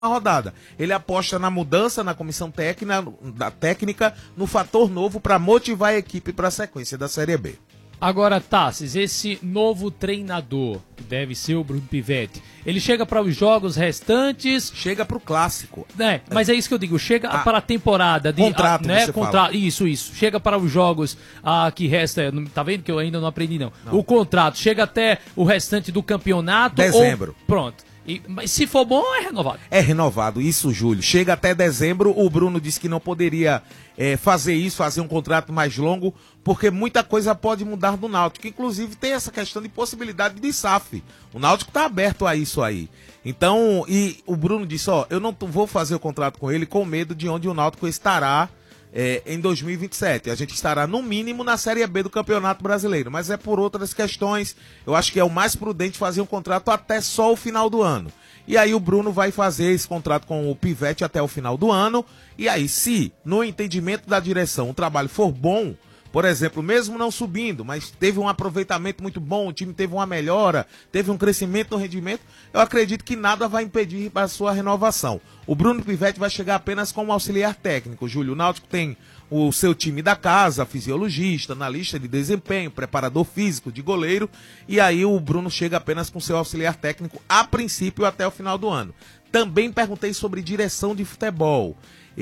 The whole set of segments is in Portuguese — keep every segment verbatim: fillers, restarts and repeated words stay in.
rodada. Ele aposta na mudança na comissão técnica, da técnica no fator novo para motivar a equipe para a sequência da Série B. Agora, Tassis, esse novo treinador, que deve ser o Bruno Pivetti, ele chega para os jogos restantes... Chega para o clássico. É, mas é isso que eu digo, chega ah, para a temporada... de Contrato, a, né, você contra, fala. Isso, isso. Chega para os jogos ah, que resta... Tá vendo que eu ainda não aprendi, não. não. O contrato chega até o restante do campeonato... Dezembro. Ou, pronto. E, mas se for bom, é renovado. É renovado, isso, Júlio. Chega até dezembro, o Bruno disse que não poderia é, fazer isso, fazer um contrato mais longo, porque muita coisa pode mudar do Náutico. Inclusive tem essa questão de possibilidade de S A F. O Náutico está aberto a isso aí. Então, e o Bruno disse, ó, eu não vou fazer o contrato com ele com medo de onde o Náutico estará É, em dois mil e vinte e sete. A gente estará no mínimo na Série B do Campeonato Brasileiro, mas é por outras questões. Eu acho que é o mais prudente fazer um contrato até só o final do ano. E aí o Bruno vai fazer esse contrato com o Pivetti até o final do ano. E aí, se no entendimento da direção o trabalho for bom, por exemplo, mesmo não subindo, mas teve um aproveitamento muito bom, o time teve uma melhora, teve um crescimento no rendimento, eu acredito que nada vai impedir a sua renovação. O Bruno Pivetti vai chegar apenas como auxiliar técnico. Júlio, o Náutico tem o seu time da casa, fisiologista, analista de desempenho, preparador físico, de goleiro, e aí o Bruno chega apenas com seu auxiliar técnico a princípio até o final do ano. Também perguntei sobre direção de futebol.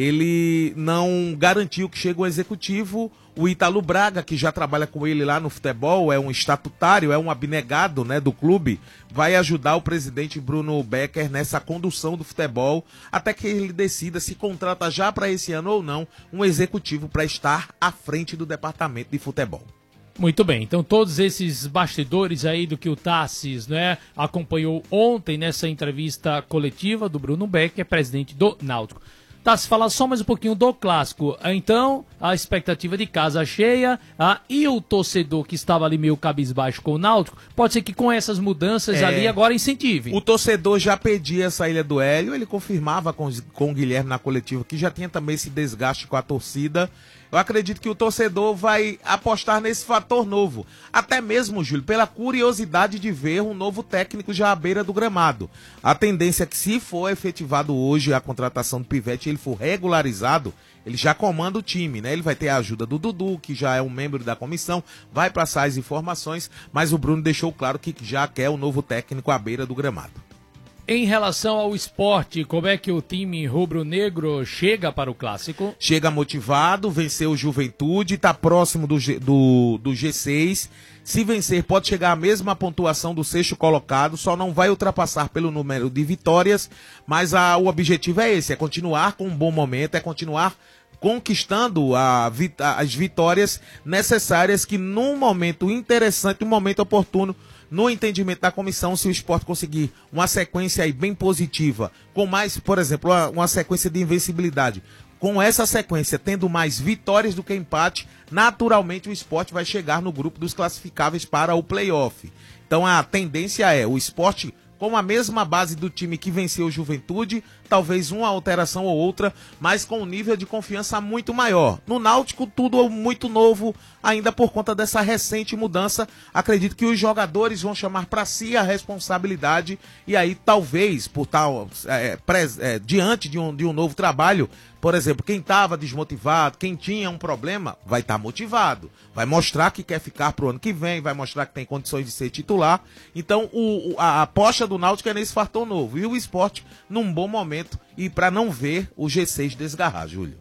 Ele não garantiu que chegue o executivo. O Ítalo Braga, que já trabalha com ele lá no futebol, é um estatutário, é um abnegado, né, do clube, vai ajudar o presidente Bruno Becker nessa condução do futebol, até que ele decida se contrata já para esse ano ou não um executivo para estar à frente do departamento de futebol. Muito bem, então todos esses bastidores aí do que o Tassis, né, acompanhou ontem nessa entrevista coletiva do Bruno Becker, presidente do Náutico. Tá, se falar só mais um pouquinho do clássico, então a expectativa de casa cheia, ah, e o torcedor que estava ali meio cabisbaixo com o Náutico, pode ser que com essas mudanças é, ali agora incentive. O torcedor já pedia a saída do Hélio, ele confirmava com, com o Guilherme na coletiva que já tinha também esse desgaste com a torcida. Eu acredito que o torcedor vai apostar nesse fator novo. Até mesmo, Júlio, pela curiosidade de ver um novo técnico já à beira do gramado. A tendência é que, se for efetivado hoje a contratação do Pivetti, ele for regularizado, ele já comanda o time, né? Ele vai ter a ajuda do Dudu, que já é um membro da comissão, vai passar as informações, mas o Bruno deixou claro que já quer o novo técnico à beira do gramado. Em relação ao esporte, como é que o time rubro-negro chega para o clássico? Chega motivado, venceu o Juventude, está próximo do, G, do, do G seis. Se vencer, pode chegar à mesma pontuação do sexto colocado, só não vai ultrapassar pelo número de vitórias, mas a, o objetivo é esse, é continuar com um bom momento, é continuar conquistando a, as vitórias necessárias que num momento interessante, num momento oportuno, no entendimento da comissão, se o Sport conseguir uma sequência aí bem positiva, com mais, por exemplo, uma, uma sequência de invencibilidade, com essa sequência tendo mais vitórias do que empate, naturalmente o Sport vai chegar no grupo dos classificáveis para o play-off. Então a tendência é o Sport com a mesma base do time que venceu o Juventude, talvez uma alteração ou outra, mas com um nível de confiança muito maior. No Náutico, tudo muito novo, ainda por conta dessa recente mudança. Acredito que os jogadores vão chamar para si a responsabilidade e aí talvez, por tal, é, pres, é, diante de um, de um novo trabalho, por exemplo, quem estava desmotivado, quem tinha um problema, vai estar tá motivado. Vai mostrar que quer ficar para o ano que vem, vai mostrar que tem condições de ser titular. Então, o, a aposta do Náutico é nesse fator novo. E o Sport num bom momento e para não ver o G seis desgarrar, Júlio.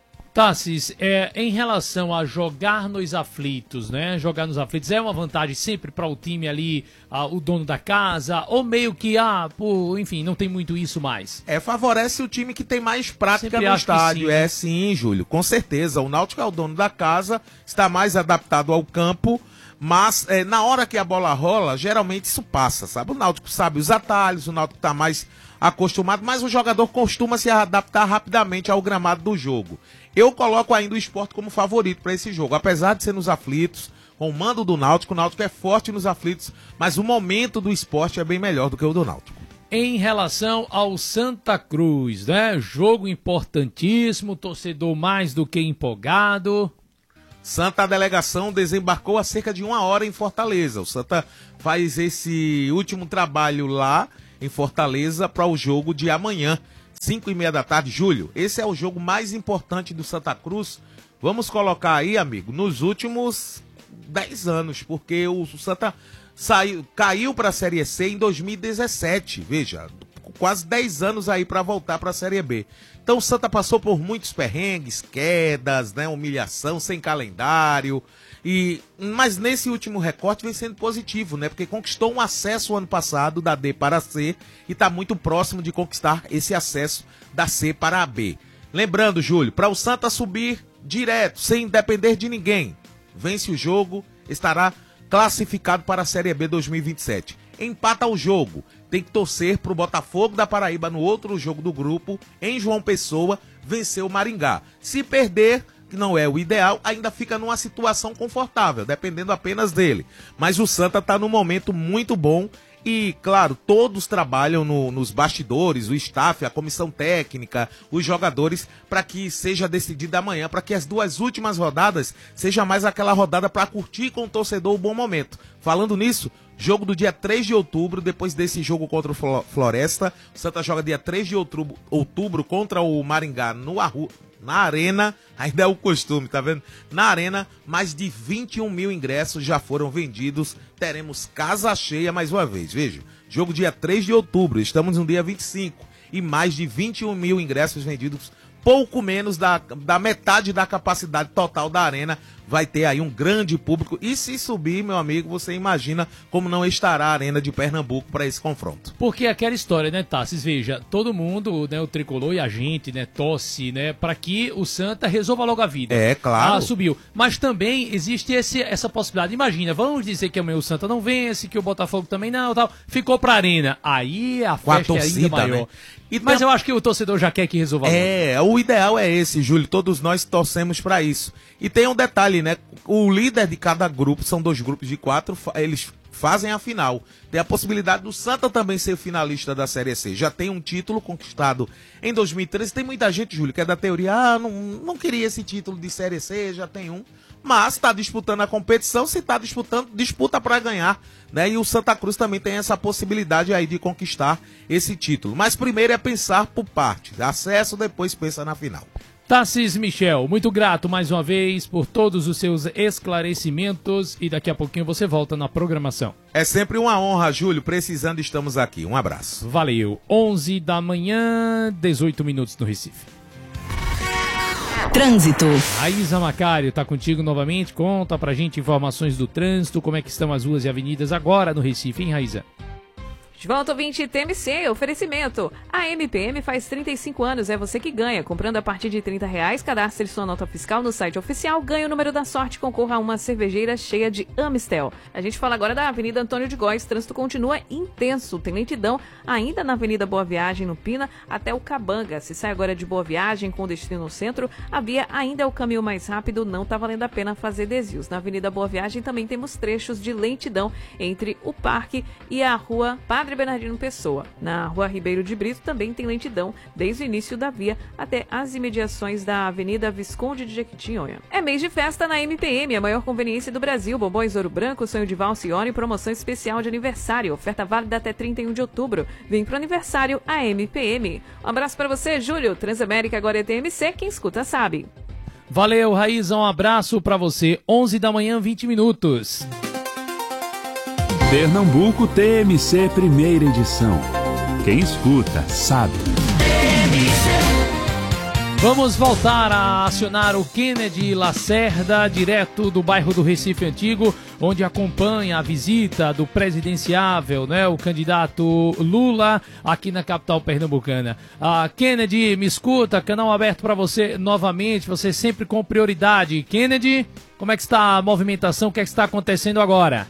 Tassis, é, em relação a jogar nos aflitos, né? Jogar nos aflitos é uma vantagem sempre para o time ali, ah, o dono da casa, ou meio que, ah, pô, enfim, não tem muito isso mais? É, favorece o time que tem mais prática sempre no estádio. Sim, é sim, Júlio, com certeza. O Náutico é o dono da casa, está mais adaptado ao campo, mas é, na hora que a bola rola, geralmente isso passa, sabe? O Náutico sabe os atalhos, o Náutico está mais acostumado, mas o jogador costuma se adaptar rapidamente ao gramado do jogo. Eu coloco ainda o Sport como favorito para esse jogo, apesar de ser nos aflitos, com o mando do Náutico, o Náutico é forte nos aflitos, mas o momento do Sport é bem melhor do que o do Náutico. Em relação ao Santa Cruz, né? Jogo importantíssimo, torcedor mais do que empolgado. Santa, a delegação desembarcou há cerca de uma hora em Fortaleza. O Santa faz esse último trabalho lá em Fortaleza para o jogo de amanhã. cinco e meia da tarde. Júlio, esse é o jogo mais importante do Santa Cruz. Vamos colocar aí, amigo, nos últimos dez anos, porque o Santa saiu, caiu para a Série C em dois mil e dezessete, veja, quase dez anos aí para voltar para a Série B. Então o Santa passou por muitos perrengues, quedas, né, humilhação, sem calendário, e mas nesse último recorte vem sendo positivo, né, porque conquistou um acesso ano passado da D para a C e está muito próximo de conquistar esse acesso da C para a B. Lembrando, Júlio, para o Santa subir direto, sem depender de ninguém, vence o jogo, estará classificado para a Série B dois mil e vinte e sete. Empata o jogo, tem que torcer para o Botafogo da Paraíba no outro jogo do grupo, em João Pessoa, vencer o Maringá. Se perder, que não é o ideal, ainda fica numa situação confortável, dependendo apenas dele. Mas o Santa está num momento muito bom e, claro, todos trabalham no, nos bastidores, o staff, a comissão técnica, os jogadores, para que seja decidido amanhã, para que as duas últimas rodadas seja mais aquela rodada para curtir com o torcedor o bom momento. Falando nisso, jogo do dia três de outubro, depois desse jogo contra o Floresta, o Santa joga dia três de outubro, outubro contra o Maringá no Arru... na Arena, ainda é o costume, tá vendo? Na Arena, mais de vinte e um mil ingressos já foram vendidos, teremos casa cheia mais uma vez, veja, jogo dia três de outubro, estamos no dia vinte e cinco, e mais de vinte e um mil ingressos vendidos, pouco menos da, da metade da capacidade total da Arena, vai ter aí um grande público, e se subir, meu amigo, você imagina como não estará a Arena de Pernambuco para esse confronto. Porque aquela história, né, Tassis, veja, todo mundo, né, o Tricolor e a gente, né, torce, né, para que o Santa resolva logo a vida. É, claro. Ah, subiu. Mas também existe esse, essa possibilidade, imagina, vamos dizer que amanhã o Santa não vence, que o Botafogo também não, tal, ficou pra Arena, aí a Com a festa torcida, é ainda maior. né? E Mas tem... eu acho que o torcedor já quer que resolva logo. É, o ideal é esse, Júlio, todos nós torcemos para isso. E tem um detalhe, né, o líder de cada grupo, são dois grupos de quatro, eles fazem a final. Tem a possibilidade do Santa também ser finalista da Série C. Já tem um título conquistado em dois mil e treze. Tem muita gente, Júlio, que é da teoria, ah, não, não queria esse título de Série C, já tem um. Mas está disputando a competição, se está disputando, disputa para ganhar, né? E o Santa Cruz também tem essa possibilidade aí de conquistar esse título. Mas primeiro é pensar por parte. Acesso, depois pensa na final. Tassis Michel, muito grato mais uma vez por todos os seus esclarecimentos e daqui a pouquinho você volta na programação. É sempre uma honra, Júlio, precisando estamos aqui. Um abraço. Valeu. onze da manhã, dezoito minutos no Recife. Trânsito. Raíza Macário tá contigo novamente, conta pra gente informações do trânsito, como é que estão as ruas e avenidas agora no Recife, hein, Raíza? De volta ao vinte T M C, oferecimento. A M P M faz trinta e cinco anos, é você que ganha. Comprando a partir de trinta reais, cadastre sua nota fiscal no site oficial, ganhe o número da sorte e concorra a uma cervejeira cheia de Amistel. A gente fala agora da Avenida Antônio de Góes, trânsito continua intenso, tem lentidão ainda na Avenida Boa Viagem, no Pina, até o Cabanga. Se sai agora de Boa Viagem com destino no centro, a via ainda é o caminho mais rápido, não tá valendo a pena fazer desvios. Na Avenida Boa Viagem também temos trechos de lentidão entre o Parque e a Rua Padre Bernardino Pessoa. Na Rua Ribeiro de Brito também tem lentidão desde o início da via até as imediações da Avenida Visconde de Jequitinhonha. É mês de festa na M P M, a maior conveniência do Brasil. Bombons Ouro Branco, Sonho de Valcione, promoção especial de aniversário. Oferta válida até trinta e um de outubro. Vem pro aniversário a M P M. Um abraço para você, Júlio. Transamérica agora é T M C, quem escuta sabe. Valeu, Raíza, um abraço para você. onze da manhã, vinte minutos. Pernambuco T M C primeira edição. Quem escuta, sabe. Vamos voltar a acionar o Kennedy Lacerda, direto do bairro do Recife Antigo, onde acompanha a visita do presidenciável, né, o candidato Lula, aqui na capital pernambucana. Ah, Kennedy, me escuta, canal aberto para você novamente, você sempre com prioridade. Kennedy, como é que está a movimentação, o que é que está acontecendo agora?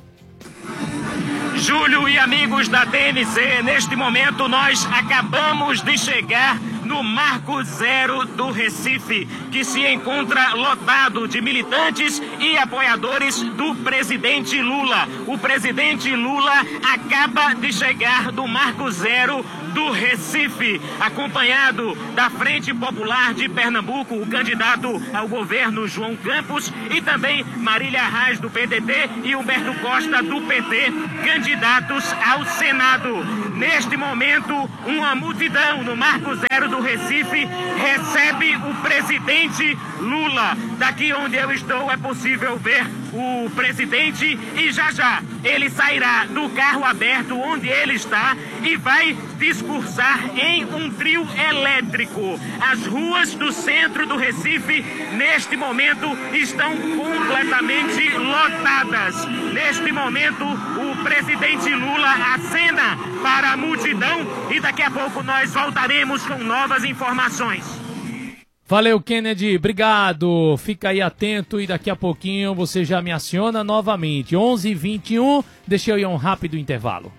Júlio e amigos da T M C, neste momento nós acabamos de chegar no Marco Zero do Recife, que se encontra lotado de militantes e apoiadores do presidente Lula. O presidente Lula acaba de chegar do Marco Zero do Recife, acompanhado da Frente Popular de Pernambuco, o candidato ao governo João Campos, e também Marília Reis do P D T e Humberto Costa do P T, candidatos ao Senado. Neste momento, uma multidão no Marco Zero do Recife recebe o presidente Lula. Daqui onde eu estou é possível ver o presidente e já já ele sairá do carro aberto onde ele está e vai discursar em um trio elétrico. As ruas do centro do Recife, neste momento, estão completamente lotadas. Neste momento, o presidente Lula acena para a multidão e daqui a pouco nós voltaremos com novas informações. Valeu, Kennedy, obrigado. Fica aí atento e daqui a pouquinho você já me aciona novamente. onze e vinte e um, deixa eu ir a um rápido intervalo.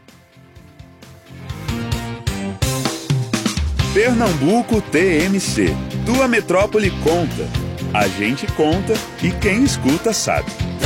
Pernambuco T M C. Tua metrópole conta. A gente conta e quem escuta sabe.